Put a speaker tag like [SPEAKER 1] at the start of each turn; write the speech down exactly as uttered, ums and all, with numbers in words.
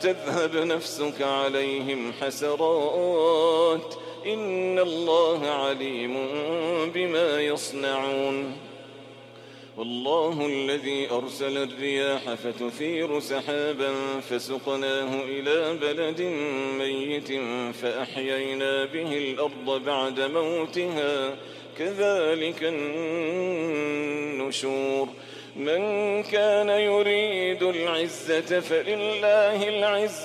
[SPEAKER 1] تذهب نفسك عليهم حسرات إن الله عليم بما يصنعون والله الذي أرسل الرياح فتثير سحابا فسقناه إلى بلد ميت فأحيينا به الأرض بعد موتها كذلك النشور من كان يريد العزة فلله العزة